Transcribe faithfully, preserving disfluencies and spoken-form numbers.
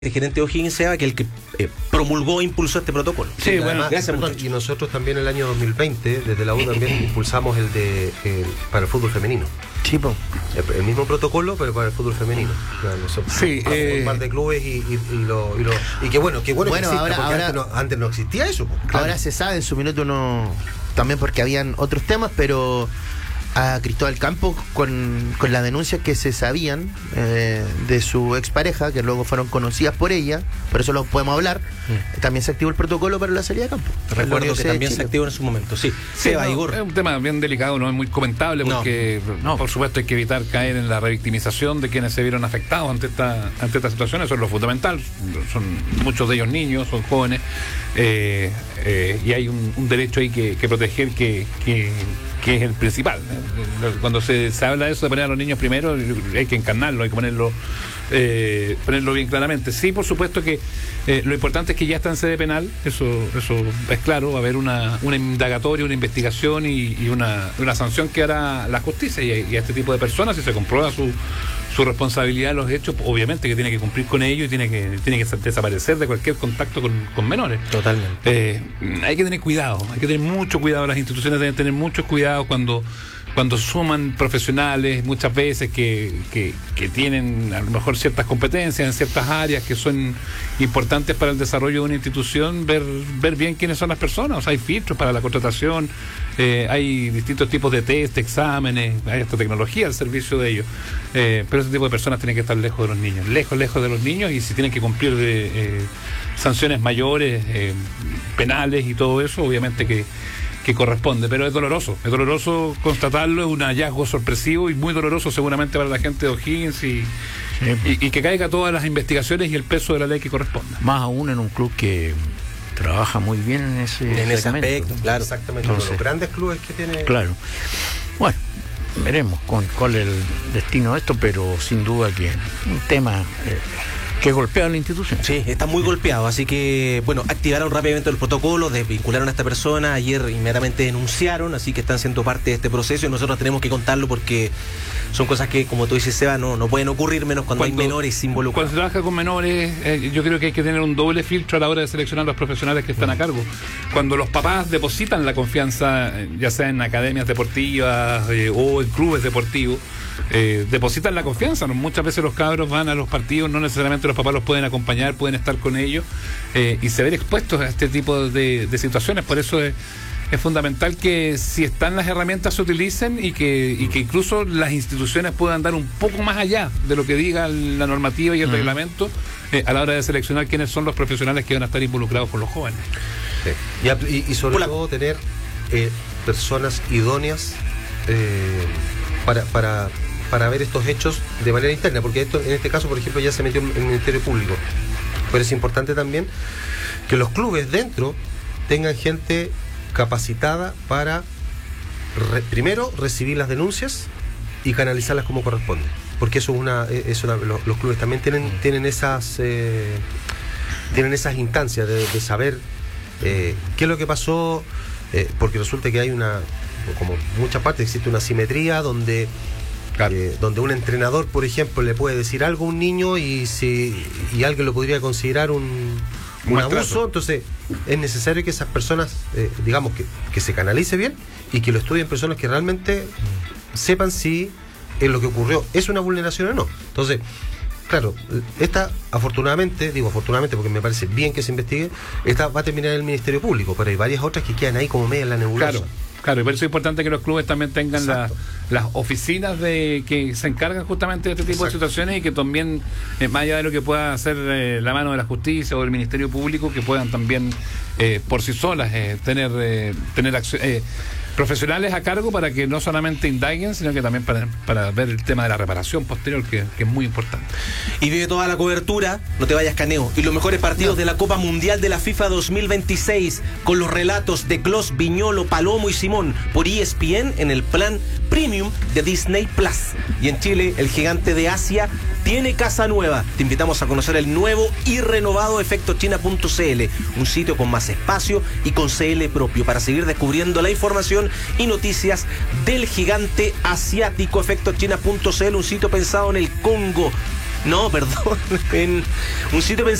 el gerente de O'Higgins, Seba, que el que eh, promulgó e impulsó este protocolo. Sí, bueno, además, gracias, perdón, y nosotros también el año dos mil veinte, desde la U también impulsamos el de el, para el fútbol femenino. Sí, po. El, el mismo protocolo, pero para el fútbol femenino. Claro, nosotros, Sí, eh, un par de clubes y, y, y lo, y, lo, y que bueno, que bueno, Bueno, que exista, ahora- porque ahora- antes, no, antes no existía eso. Pues, claro. Ahora se sabe, en su minuto no. También porque habían otros temas, pero a Cristóbal Campos, con, con las denuncias que se sabían eh, de su expareja, que luego fueron conocidas por ella, por eso lo podemos hablar, mm. también se activó el protocolo para la salida de campo. Recuerdo que también se activó en su momento, sí. Sí, Seba, no, Igor. es un tema bien delicado, no es muy comentable porque, no. por supuesto, hay que evitar caer en la revictimización de quienes se vieron afectados ante esta ante esta situación. Eso es lo fundamental. Son muchos de ellos niños, son jóvenes, eh, eh, y hay un, un derecho ahí que, que proteger que, que, que es el principal. Cuando se, se habla de eso, de poner a los niños primero, hay que encarnarlo, hay que ponerlo eh, ponerlo bien claramente. Sí, por supuesto que eh, lo importante es que ya está en sede penal, eso eso es claro, va a haber una, una indagatoria, una investigación y, y una, una sanción que hará la justicia y a, y a este tipo de personas, si se comprueba su su responsabilidad en los hechos, obviamente que tiene que cumplir con ello y tiene que tiene que desaparecer de cualquier contacto con, con menores. Totalmente. Eh, hay que tener cuidado, hay que tener mucho cuidado, las instituciones deben tener mucho cuidado cuando cuando suman profesionales muchas veces que, que, que tienen a lo mejor ciertas competencias en ciertas áreas que son importantes para el desarrollo de una institución, ver ver bien quiénes son las personas. O sea, hay filtros para la contratación, eh, hay distintos tipos de test, exámenes, hay esta tecnología al servicio de ellos, eh, pero ese tipo de personas tienen que estar lejos de los niños, lejos, lejos de los niños, y si tienen que cumplir de, eh, sanciones mayores, eh, penales y todo eso, obviamente que que corresponde, pero es doloroso, es doloroso constatarlo, es un hallazgo sorpresivo y muy doloroso seguramente para la gente de O'Higgins y, sí. y, y que caiga todas las investigaciones y el peso de la ley que corresponda. Más aún en un club que trabaja muy bien en ese, en ese segmento. aspecto, claro. Exactamente, Entonces, con los grandes clubes que tiene. Claro. Bueno, veremos con cuál es el destino de esto, pero sin duda que un tema eh, que golpea a la institución. Sí, está muy golpeado, así que, bueno, activaron rápidamente el protocolo, desvincularon a esta persona, ayer inmediatamente denunciaron, así que están siendo parte de este proceso y nosotros tenemos que contarlo porque son cosas que, como tú dices, Seba, no, no pueden ocurrir menos cuando, cuando hay menores involucrados. Cuando se trabaja con menores, eh, yo creo que hay que tener un doble filtro a la hora de seleccionar los profesionales que están a cargo. Cuando los papás depositan la confianza, ya sea en academias deportivas eh, o en clubes deportivos, Eh, depositan la confianza, ¿no? Muchas veces los cabros van a los partidos, no necesariamente los papás los pueden acompañar, pueden estar con ellos eh, y se ven expuestos a este tipo de, de situaciones. Por eso es, es fundamental que si están las herramientas se utilicen y que, y que incluso las instituciones puedan dar un poco más allá de lo que diga la normativa y el uh-huh. reglamento eh, a la hora de seleccionar quiénes son los profesionales que van a estar involucrados con los jóvenes. Sí. Y, y sobre Hola. todo tener eh, personas idóneas eh, para... para para ver estos hechos de manera interna, porque esto en este caso, por ejemplo, ya se metió en el Ministerio Público, pero es importante también que los clubes dentro tengan gente capacitada para re, primero recibir las denuncias y canalizarlas como corresponde, porque eso es una, es una los, los clubes también tienen tienen esas eh, tienen esas instancias de, de saber eh, qué es lo que pasó, eh, porque resulta que hay una, como muchas partes existe una asimetría donde Claro. Eh, donde un entrenador, por ejemplo, le puede decir algo a un niño y si y alguien lo podría considerar un, un, un abuso, entonces es necesario que esas personas, eh, digamos, que, que se canalice bien y que lo estudien personas que realmente mm. sepan si en lo que ocurrió es una vulneración o no. Entonces, claro, esta afortunadamente, digo afortunadamente porque me parece bien que se investigue, esta va a terminar en el Ministerio Público, pero hay varias otras que quedan ahí como media en la nebulosa. Claro. Claro, y por eso es importante que los clubes también tengan la, las oficinas de que se encargan justamente de este tipo Exacto. de situaciones y que también, eh, más allá de lo que pueda hacer eh, la mano de la justicia o del Ministerio Público, que puedan también eh, por sí solas eh, tener eh, tener acción, eh, profesionales a cargo para que no solamente indaguen, sino que también para, para ver el tema de la reparación posterior, que, que es muy importante. Y vive toda la cobertura, no te vayas Caneo, y los mejores partidos no. de la Copa Mundial de la FIFA dos mil veintiséis, con los relatos de Clos, Viñolo, Palomo y Simón, por E S P N en el plan Premium de Disney Plus. Y en Chile, el gigante de Asia tiene casa nueva. Te invitamos a conocer el nuevo y renovado efecto china punto c l, un sitio con más espacio y con C L propio para seguir descubriendo la información y noticias del gigante asiático. efecto china punto c l, un sitio pensado en el Congo, No, perdón. En un sitio